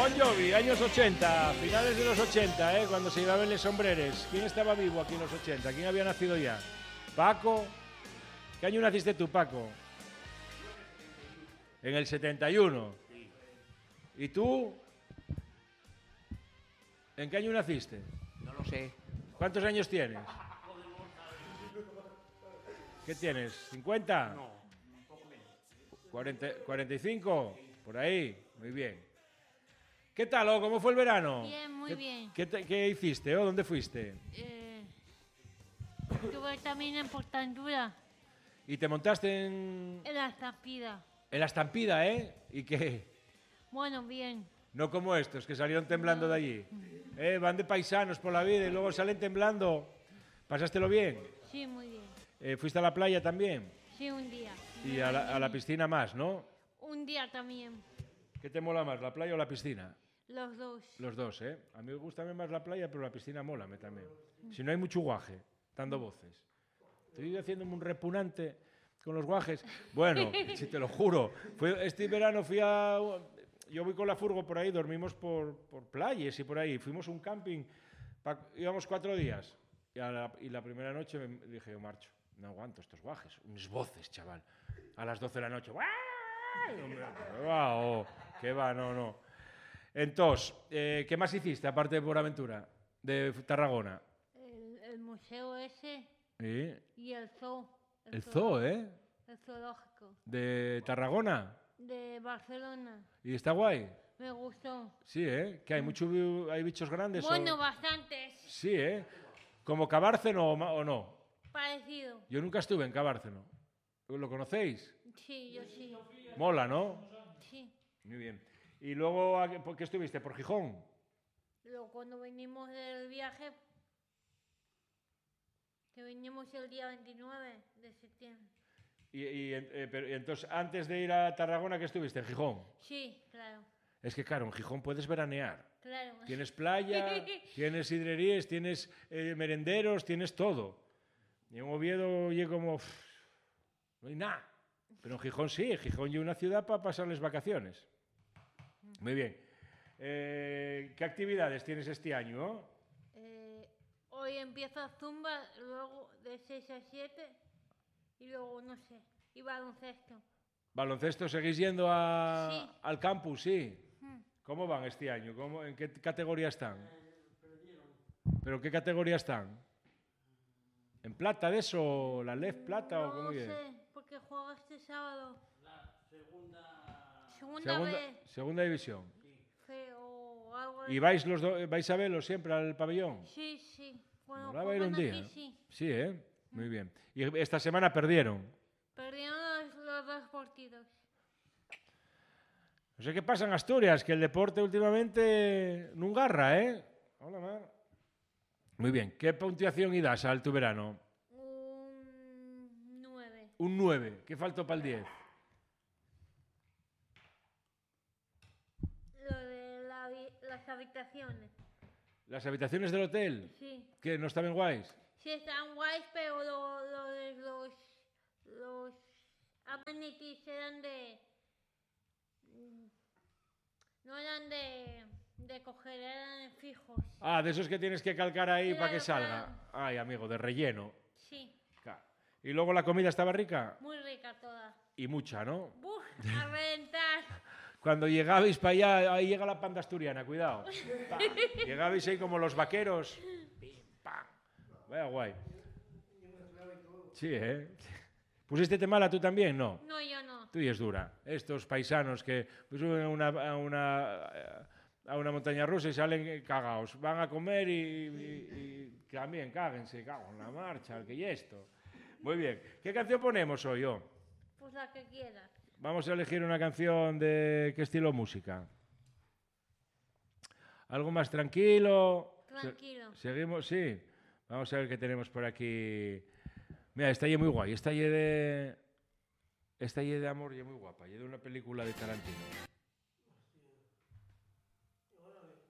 Bon Jovi, años 80, finales de los 80, cuando se llevaban los sombreres. ¿Quién estaba vivo aquí en los 80? ¿Quién había nacido ya? ¿Paco? ¿Qué año naciste tú, Paco? En el 71. ¿Y tú? ¿En qué año naciste? No lo sé. ¿Cuántos años tienes? ¿Qué tienes? ¿50? No, un poco menos. 45, por ahí, muy bien. ¿Qué tal, cómo fue el verano? Bien, muy bien. ¿Qué hiciste, dónde fuiste? Estuve también en Portandura, ¿Y te montaste en la estampida. la estampida, ¿Y qué? Bueno, bien. No como estos, que salieron temblando de allí. Van de paisanos por la vida y luego salen temblando. ¿Pasástelo bien? Sí, muy bien. ¿Fuiste a la playa también? Sí, un día. Y a la piscina más, ¿no? Un día también. ¿Qué te mola más, la playa o la piscina? Los dos. Los dos, ¿eh? A mí me gusta más la playa, pero la piscina mola también. Si no hay mucho guaje, dando voces. Estoy haciéndome un repugnante con los guajes. Bueno, si te lo juro. Este verano yo voy con la furgo por ahí, dormimos por playas y por ahí. Fuimos a un camping, íbamos 4 días. Y la primera noche me dije, yo marcho. No aguanto estos guajes. Unas voces, chaval. A las 12 de la noche. ¿Qué va? No. Entonces, ¿qué más hiciste aparte de Por Aventura? De Tarragona. El museo ese ¿Sí? y el zoo. El zoo, ¿eh? El zoológico. De Tarragona. De Barcelona. ¿Y está guay? Me gustó. Sí, ¿eh? ¿Que hay bichos grandes? Bueno, bastantes. Sí, ¿eh? ¿Como Cabárceno o no? Parecido. Yo nunca estuve en Cabárceno. ¿Lo conocéis? Sí, yo sí. Mola, ¿no? Sí. Muy bien. ¿Y luego por qué estuviste? ¿Por Gijón? Luego cuando venimos del viaje, que venimos el día 29 de septiembre. Pero entonces, antes de ir a Tarragona, ¿qué estuviste? ¿En Gijón? Sí, claro. Es que, claro, en Gijón puedes veranear. Claro. Tienes playa, tienes sidrerías, tienes merenderos, tienes todo. Y en Oviedo y como... no hay nada. Pero en Gijón sí, Gijón es una ciudad para pasarles vacaciones. Muy bien. ¿Qué actividades tienes este año? Hoy empieza Zumba, luego de 6 a 7 y luego, no sé, y baloncesto. ¿Baloncesto seguís yendo Sí. al campus? Sí. ¿Cómo van este año? ¿En qué categoría están? ¿Pero qué categoría están? ¿En plata de eso? ¿La LEF plata o cómo No viene? sé, porque juega este sábado. Segunda B. Segunda división. O algo ¿Y vais a verlo siempre al pabellón? Sí. Cuando Molaba ir un juegan día. aquí, sí. Sí, ¿eh? Muy bien. Y esta semana perdieron. Perdieron los 2 partidos. No sé qué pasa en Asturias, que el deporte últimamente no garra, ¿eh? Hola, Mar. Muy bien. ¿Qué puntuación y das al tu verano? Un 9. Un 9. ¿Qué faltó para el 10? Lo de las habitaciones. ¿Las habitaciones del hotel? Sí. ¿Qué? ¿No estaban guays? Sí, están guays, pero lo de los amenities eran no eran de coger, eran fijos. Ah, de esos que tienes que calcar ahí Claro, para que salga. claro. Ay, amigo, de relleno. Sí, Claro. ¿Y luego la comida estaba rica? muy rica toda. Y mucha, ¿no? ¡Buf! A reventar. Cuando llegabais para allá, ahí llega la panda asturiana, cuidado. Pa. Llegabais ahí como los vaqueros. Pim, pam. Vaya guay. Sí, ¿eh? ¿Pusiste mala tú también? No. No, yo no. Tú y es dura. Estos paisanos que suben a una montaña rusa y salen cagados. Van a comer y también cáguense, cago en la marcha, que y esto. Muy bien. ¿Qué canción ponemos hoy, yo? Pues la que quieras. Vamos a elegir una canción de qué estilo música. Algo más tranquilo. Tranquilo. Seguimos, sí. Vamos a ver qué tenemos por aquí. Mira, esta es muy guay. Esta es de amor y es muy guapa. Y es de una película de Tarantino.